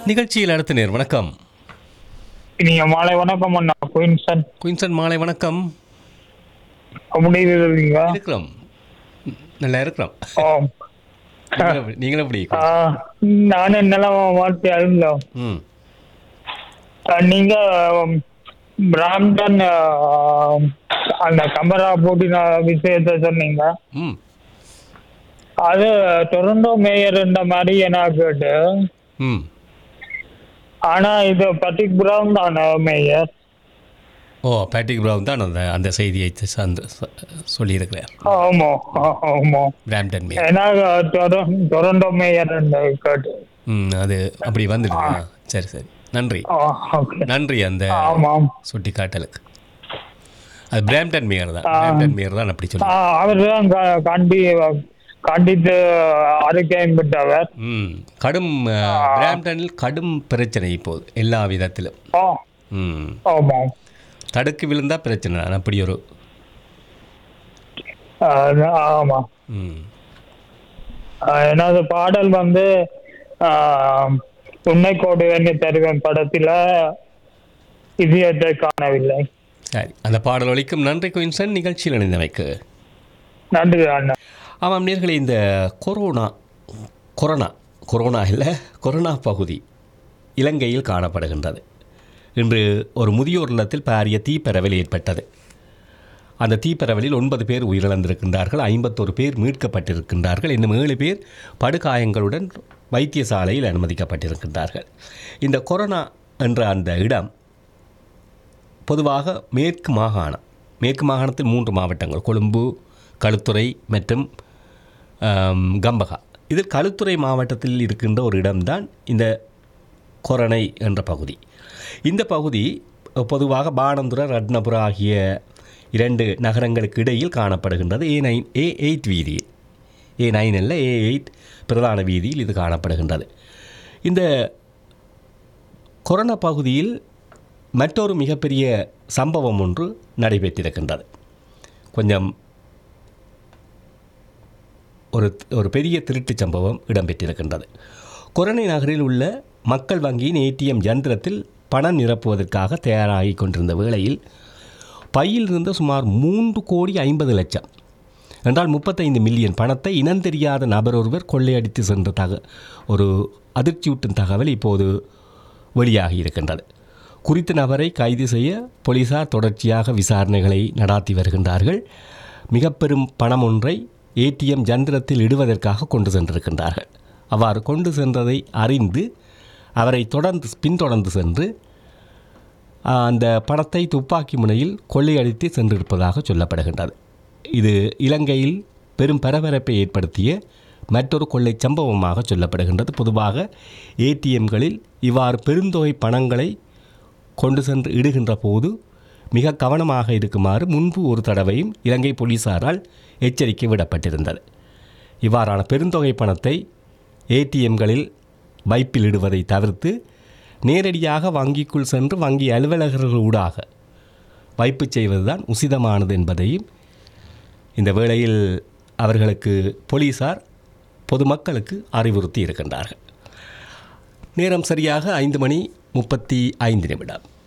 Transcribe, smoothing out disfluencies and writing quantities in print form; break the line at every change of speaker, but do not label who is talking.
நிகழ்ச்சியில் அடுத்த நேர் வணக்கம்.
நீங்க மாலை வணக்கம் அண்ணா. குயின்சன்
குயின்சன் மாலை வணக்கம்.
அப்படி இருக்கீங்க?
இருக்கிறோம், நல்லா இருக்கிறோம்.
ஆம்.
நீங்களும் எப்படி?
நானும் நிலம் வாழ்த்து அழுந்தோம்.
ம்
நீங்க பிராம்டன் அந்த கம்பரா போட்டின விஷயத்த சொன்னீங்க.
ம்
அது டொரண்டோ மேயர் இந்த மாதிரி எனக்கு கேட்டு.
ம்
ஆனா இது பட்டிக் பிரவுன் தான் மேயர்.
ஓ, பேட்ரிக் ப்ரவுன் தான் அந்த செய்தியை சொல்லியிருக்கிறார்.
ஆமா ஆமா.
Brampton mayor.
ஏன்னா டொரண்டோ மேயர் கேட்டு.
அது அப்படி வந்துடுது. சரி சரி, நன்றி நன்றி அந்த சுட்டி காட்டலுக்கு. அது பிராம்டன் மேயர் தான். பிராம்டன் மேயர் தான் அப்படி சொல்லி
அவர் தான் கண்டித்து அறிக்கையும் விட்டவர்.
கடும் பிராம்டனில் கடும் பிரச்சனை இப்போது எல்லா விதத்திலும். தடுக்கு விழுந்தா பிரச்சனை தான். அப்படி ஒரு
ஆமா. எனது பாடல் வந்து உன்னை கோடு வேண்டி தருவேன் படத்துல இதயத்தை காணவில்லை.
சரி, அந்த பாடல் ஒலிக்கும். நன்றி குயின்சன், நிகழ்ச்சியில் இணைந்தமைக்கு
நன்றி அண்ணா.
ஆமாம் நேர்களே, இந்த கொரோனா பகுதி இலங்கையில் காணப்படுகின்றது. இன்று ஒரு முதியோர் இல்லத்தில் பாரிய தீப்பரவல் ஏற்பட்டது. அந்த தீப்பரவலில் 9 பேர் உயிரிழந்திருக்கின்றார்கள், 51 பேர் மீட்கப்பட்டிருக்கின்றார்கள், இன்னும் 7 பேர் படுகாயங்களுடன் வைத்தியசாலையில் அனுமதிக்கப்பட்டிருக்கின்றார்கள். இந்த கொரோனா என்ற அந்த இடம் பொதுவாக மேற்கு மாகாணத்தில் 3 மாவட்டங்கள், கொழும்பு, களுத்துறை மற்றும் கம்பகா. இதில் களுத்துறை மாவட்டத்தில் இருக்கின்ற ஒரு இடம்தான் இந்த கொரணை என்ற பகுதி. இந்த பகுதி பொதுவாக பாணந்துர, ரட்னபுர ஆகிய 2 நகரங்களுக்கு இடையில் காணப்படுகின்றது. A8 வீதியில், A9 அல்ல, A8 பிரதான வீதியில் இது காணப்படுகின்றது. இந்த கொரோனா பகுதியில் மற்றொரு மிகப்பெரிய சம்பவம் ஒன்று நடைபெற்றிருக்கின்றது. கொஞ்சம் ஒரு பெரிய திருட்டு சம்பவம் இடம்பெற்றிருக்கின்றது. கொரணை நகரில் உள்ள மக்கள் வங்கியின் ATM யந்திரத்தில் பணம் நிரப்புவதற்காக தயாராகி கொண்டிருந்த வேளையில் பையில் இருந்த சுமார் 3,50,00,000 என்றால் 35 மில்லியன் பணத்தை இனந்தெரியாத நபர் ஒருவர் கொள்ளையடித்து சென்ற ஒரு அதிர்ச்சியூட்டும் தகவல் இப்போது வெளியாகி இருக்கின்றது. குறித்த நபரை கைது செய்ய போலீசார் தொடர்ச்சியாக விசாரணைகளை நடாத்தி வருகின்றார்கள். மிக பெரும் பணம் ஒன்றை ATM யந்திரத்தில் இடுவதற்காக கொண்டு சென்றிருக்கின்றார்கள். அவ்வாறு கொண்டு சென்றதை அறிந்து அவரை பின்தொடர்ந்து சென்று அந்த பணத்தை துப்பாக்கி முனையில் கொள்ளையடித்து சென்றிருப்பதாக சொல்லப்படுகின்றது. இது இலங்கையில் பெரும் பரபரப்பை ஏற்படுத்திய மற்றொரு கொள்ளை சம்பவமாக சொல்லப்படுகின்றது. பொதுவாக ATMகளில் இவ்வாறு பெருந்தொகை பணங்களை கொண்டு சென்று இடுகின்ற போது மிக கவனமாக இருக்குமாறு முன்பு ஒரு தடவையும் இலங்கை போலீசாரால் எச்சரிக்கை விடப்பட்டிருந்தது. இவ்வாறான பெருந்தொகை பணத்தை ATMகளில் வைப்பில் இடுவதை தவிர்த்து நேரடியாக வங்கிக்குள் சென்று வங்கி அலுவலகர்களூடாக வைப்பு செய்வதுதான் உசிதமானது என்பதையும் இந்த வேளையில் அவர்களுக்கு போலீசார் பொதுமக்களுக்கு அறிவுறுத்தி இருக்கின்றார்கள். நேரம் சரியாக 5:35.